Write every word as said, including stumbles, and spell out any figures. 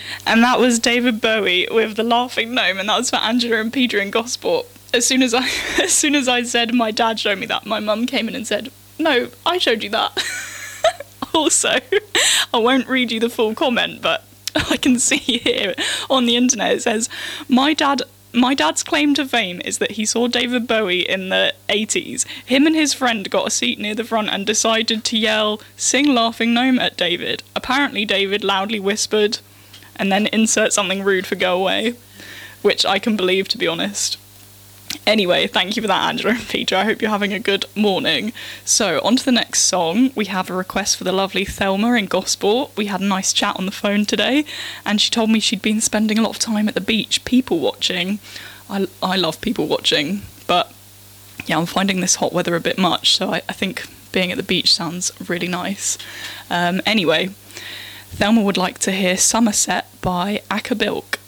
And that was David Bowie with The Laughing Gnome, and that was for Angela and Peter in Gosport. As soon as I, as soon as I said my dad showed me that, my mum came in and said, "No, I showed you that." Also, I won't read you the full comment, but I can see here on the internet it says, "My dad." My dad's claim to fame is that he saw David Bowie in the eighties. Him and his friend got a seat near the front and decided to yell, "Sing Laughing Gnome" at David. Apparently David loudly whispered, and then insert something rude for "go away," which I can believe, to be honest. Anyway, thank you for that, Angela and Peter. I hope you're having a good morning. So, on to the next song. We have a request for the lovely Thelma in Gosport. We had a nice chat on the phone today, and she told me she'd been spending a lot of time at the beach people watching. I, I love people watching, but yeah, I'm finding this hot weather a bit much, so I, I think being at the beach sounds really nice. Um, anyway, Thelma would like to hear Somerset by Acker Bilk.